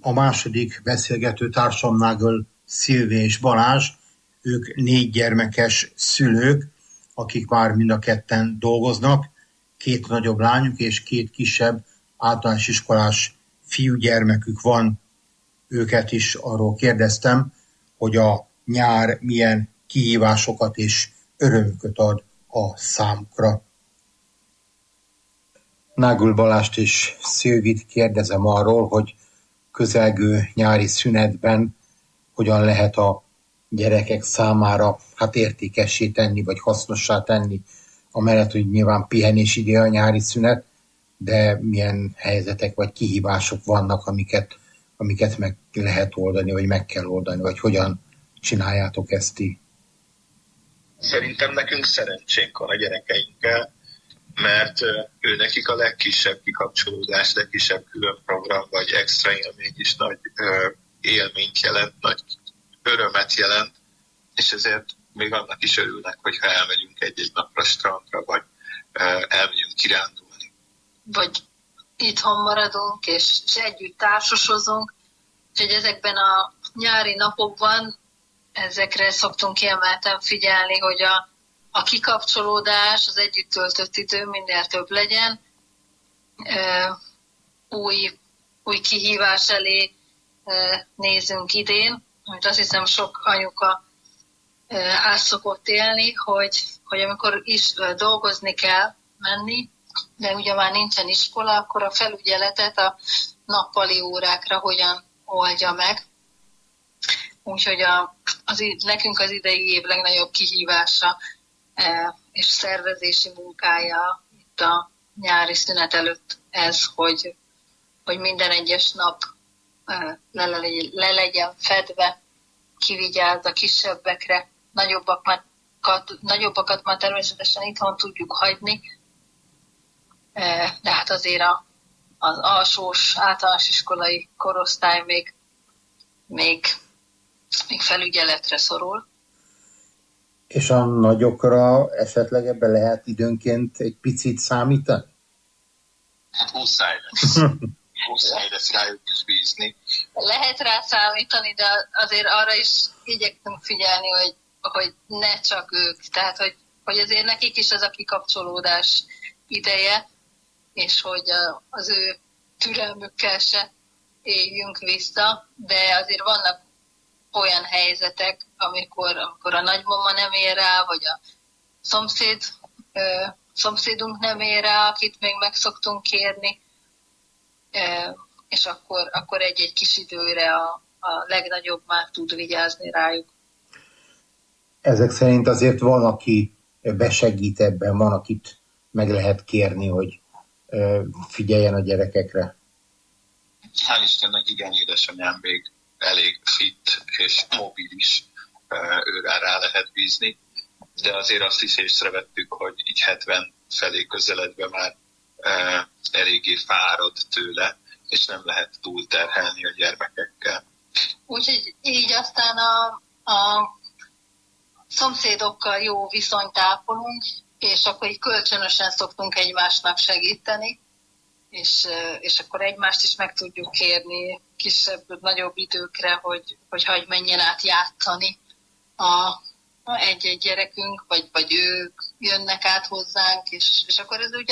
A második beszélgető társam Nagel Szilvi és Balázs, ők 4 gyermekes szülők, akik már mind a ketten dolgoznak, 2 nagyobb lányuk és 2 kisebb általános iskolás fiúgyermekük van. Őket is arról kérdeztem, hogy a nyár milyen kihívásokat és örömöket ad a számukra. Nagel Balást és Szilvit kérdezem arról, hogy közelgő nyári szünetben hogyan lehet a gyerekek számára értékessé tenni, vagy hasznossá tenni, amellett, hogy nyilván pihenés ide a nyári szünet, de milyen helyzetek vagy kihívások vannak, amiket meg lehet oldani, vagy meg kell oldani, vagy hogyan csináljátok ezt ti? Szerintem nekünk szerencsénk van a gyerekeinkkel, mert nekik a legkisebb kikapcsolódás, legkisebb külön program, vagy extra élmény is nagy élményt jelent, nagy örömet jelent, és ezért még annak is örülnek, hogyha elmegyünk egy-egy napra strandra, vagy elmegyünk kirándulni. Vagy itthon maradunk, és együtt társasozunk, úgyhogy ezekben a nyári napokban ezekre szoktunk kiemelten figyelni, hogy a kikapcsolódás, az együtt töltött idő minél több legyen, új kihívás elé nézünk idén, amit azt hiszem sok anyuka át szokott élni, hogy amikor is dolgozni kell menni, de ugye már nincsen iskola, akkor a felügyeletet a nappali órákra hogyan oldja meg. Úgyhogy nekünk az idei év legnagyobb kihívása és szervezési munkája itt a nyári szünet előtt ez, hogy minden egyes nap le legyen fedve, kivigyázz a kisebbekre, nagyobbakat már természetesen itthon tudjuk hagyni, de hát azért az alsós általános iskolai korosztály még felügyeletre szorul. És a nagyokra esetleg ebben lehet időnként egy picit számítani? Hát muszáj lesz rájuk is bízni. Lehet rá számítani, de azért arra is igyekszünk figyelni, hogy ne csak ők. Tehát, hogy azért nekik is ez a kikapcsolódás ideje, és hogy az ő türelmükkel se éljünk vissza, de azért vannak olyan helyzetek, amikor a nagymama nem ér rá, vagy a szomszédunk nem ér rá, akit még meg szoktunk kérni, és akkor egy kis időre a legnagyobb már tud vigyázni rájuk. Ezek szerint azért van, aki besegít ebben, van, akit meg lehet kérni, hogy figyeljen a gyerekekre. Hál' Istennek igen, édesanyám még elég fit és mobilis, őre rá lehet bízni, de azért azt is észrevettük, hogy így 70 felé közeledve már eléggé fárad tőle, és nem lehet túlterhelni a gyermekekkel. Úgyhogy így aztán a szomszédokkal jó viszonyt ápolunk, és akkor így kölcsönösen szoktunk egymásnak segíteni, és akkor egymást is meg tudjuk kérni kisebb, nagyobb időkre, hogy hagyj menjen át játszani egy-egy gyerekünk, vagy ők jönnek át hozzánk, és akkor ez ugye